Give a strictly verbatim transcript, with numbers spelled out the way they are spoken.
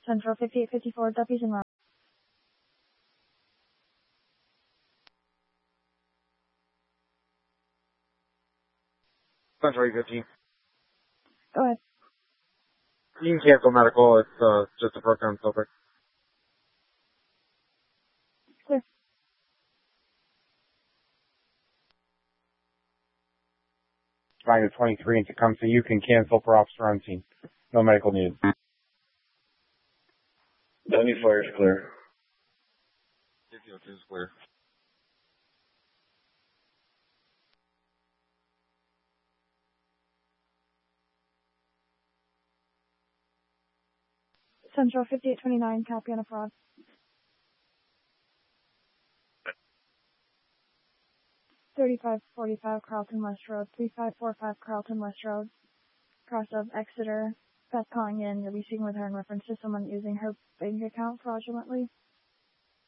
Central fifty-eight fifty-four, Duffy's and Rob. Central eight fifty. Go ahead. You can cancel medical. It's uh, just a proton filter. Clear. Flying to twenty-three in Tecumseh, you can cancel for officer on scene. No medical needed. seventy-four is clear. fifty-two is clear. Central fifty-eight twenty-nine, copy on a fraud. thirty-five forty-five Carlton West Road, three five four five Carlton West Road. Cross of Exeter. Beth calling in. You'll be speaking with her in reference to someone using her bank account fraudulently.